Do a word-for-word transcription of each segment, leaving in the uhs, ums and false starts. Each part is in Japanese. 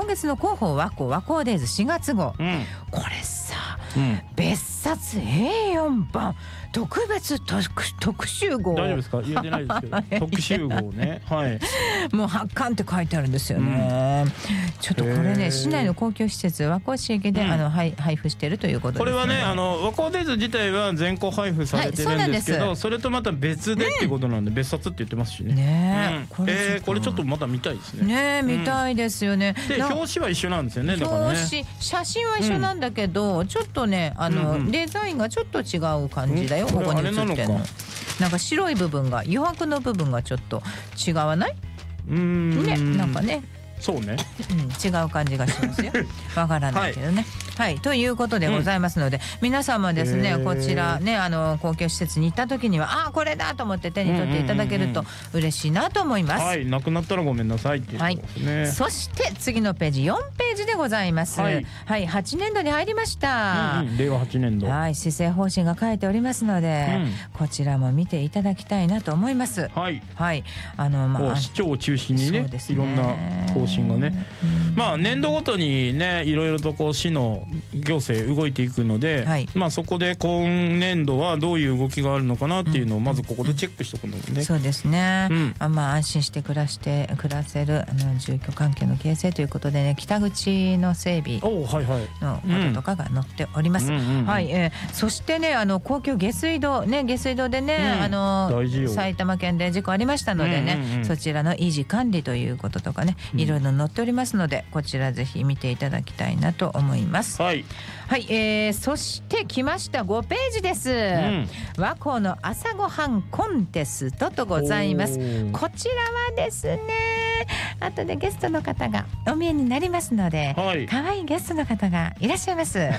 今月の広報和光和光デイズしがつ号、 うん、 これさ、 うん、 別冊 エーよん 版特別特特集号。 大丈夫ですか？言えてないですけど特集号ね、はい、 もう発刊って書いてあるんですよね、うん、ちょっとこれね市内の公共施設和光市駅で、うん、あの配配布しているということです、ね、 これはねあの和光デイズ自体は全校配布されてるんですけど、はい、そ, それとまた別でってことなんで、うん、別冊って言ってますしね。 ねえ、 うん、えー、これちょっとまた見たいですね。 ねえ、見たいですよね。 で表紙は一緒なんですよね。だからね、 表紙写真は一緒なんだけど、うん、ちょっとねあの、うんうん、デザインがちょっと違う感じだよ、うん、ここに写ってるの。なんか白い部分が余白の部分がちょっと違わない？ うーんね、なんかね。 そうね、 うん、違う感じがしますよ。わからないけどね。はい、はい、ということでございますので、うん、皆さんもですねこちらねあの公共施設に行った時にはあこれだと思って手に取っていただけると嬉しいなと思います。 はい、なくなったらごめんなさいっていうことですね。はい、 そして次のページよんページでございます。はい、はい、はちねんどに入りました。 うんうん、れいわはちねんど。 はい、施政方針が書いておりますので、うん、こちらも見ていただきたいなと思います。 はい、 はい、あのまあ市長を中心に ね, ねいろんな方針がね、うん、まあ年度ごとにねいろいろとこう市の行政動いていくので、はい、まあそこで今年度はどういう動きがあるのかなっていうのをまずここでチェックしておくのもね、うん、 そうですね、うん、あまあ安心して暮らして暮らせるあの住居関係の形成ということでね北口の整備のこととかが載っております。はい、えー、そしてねあの公共下水道ね下水道でね、うん、あの埼玉県で事故ありましたのでね、うんうんうん、そちらの維持管理ということとかねいろいろ載っておりますのでこちらぜひ見ていただきたいなと思います。 はい、 はい、えー、そして来ましたごページです、うん、和光の朝ごはんコンテストとございます。こちらはですね後でゲストの方がお見えになりますので、はい、可愛いゲストの方がいらっしゃいます。はい、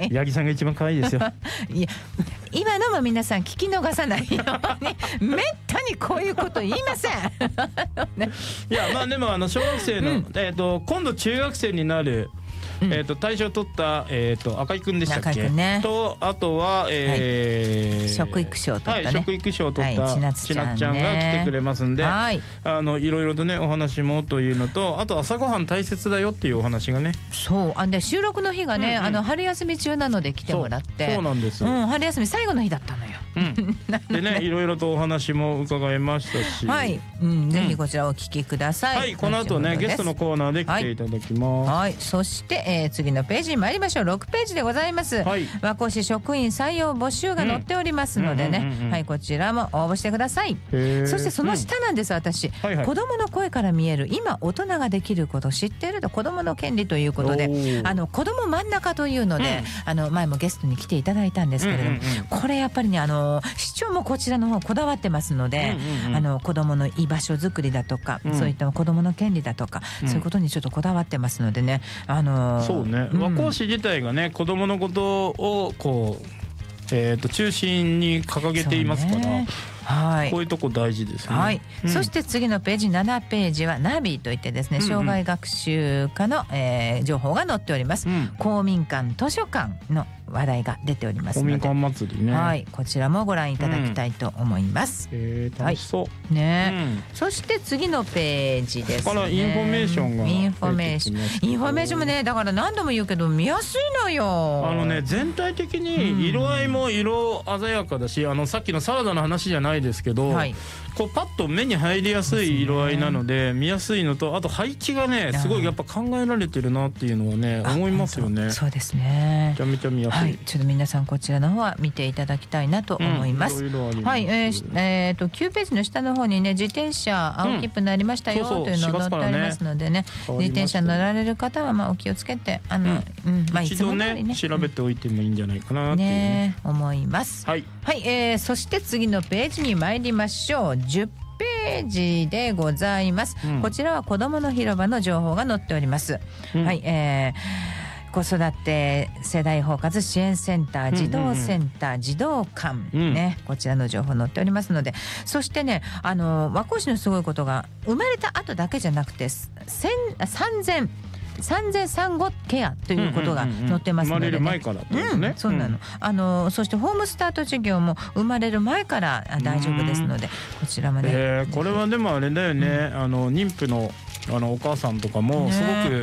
八木さんが一番可愛いですよ。 いや今のも皆さん聞き逃さないようにめったにこういうこと言いません。 ね、いやまあでもあの小学生の、うん、えーと今度中学生になるうん、えーと大賞を取った、えー、と赤井くんでしたっけ、ね、とあとは、えーはい、食育賞を取ったね、 はい、食育賞を取った、はい、ちなっちゃんが来てくれますんで、はい、あのいろいろとねお話もというのとあと朝ごはん大切だよっていうお話がねそうあで収録の日がね、うんうん、あの春休み中なので来てもらってそう、そうなんです、うん、 春休み最後の日だったのよ。 うん、でねいろいろとお話も伺いましたしはい、うん、ぜひこちらお聞きください、 はい、この後ねゲストのコーナーで来ていただきます。 はい、はい、そして、えー、次のページに参りましょう。ろくページでございます、はい、和光市職員採用募集が載っておりますのでね、うんうんうんうん、はいこちらも応募してください。そしてその下なんです、うん、私、はいはい、子どもの声から見える今大人ができること知っていると子どもの権利ということであの子ども真ん中というので、うん、あの前もゲストに来ていただいたんですけれども、うんうんうん、これやっぱりねあの市長もこちらの方こだわってますので、うんうんうん、あの子どもの居場所づくりだとか、うん、そういった子どもの権利だとか、うん、そういうことにちょっとこだわってますのでね、あのー、 そうね、うん、和光市自体がね子どものことをこう、えー、と中心に掲げていますから、はい、こういうとこ大事ですね。はい、 うん、そして次のページななページはナビといってですね、うんうん、障害学習科の、えー、情報が載っております、うん、公民館図書館の話題が出ておりますので公民館祭りね、 はい、こちらもご覧いただきたいと思います、 うん、えー、楽しそう、 はい、ね、うん、そして次のページですね。 からインフォメーションがインフォメーションインフォメーションもねだから何度も言うけど見やすいのよ。 あのね全体的に色合いも色鮮やかだし、あのさっきのサラダの話じゃないですけど、はい、こうパッと目に入りやすい色合いなので見やすいのと、あと配置がねすごいやっぱ考えられてるなっていうのはね思いますよね。 そうですね、 めちゃめちゃ見やすい、 はい、ちょっと皆さんこちらの方は見ていただきたいなと思います、うん、いろいろあります。はい、えーえー、ときゅうページの下の方にね自転車青切符になりましたよ、うん、というのを載ってありますので ね, ね自転車乗られる方はまあお気をつけてあの、うんうんまあ、 一度ね調べておいてもいいんじゃないかなっていう、ねね、思います。はい、はい、えー、そして次のページに参りましょう。じゅうページでございます、うん、こちらは子どもの広場の情報が載っております、うん、はい、えー、子育て世代包括支援センター児童センター、うんうんうん、児童館、ね、こちらの情報載っておりますので、そしてねあの和光市のすごいことが生まれた後だけじゃなくてさんぜん産前産後ケアということが載ってますので、ね、 生まれる前からってことね、 うん、そうなの、うん、あのそしてホームスタート事業も生まれる前から大丈夫ですので、こちらまで、 えー、これはでもあれだよね、うん、あの妊婦のあのお母さんとかもすごく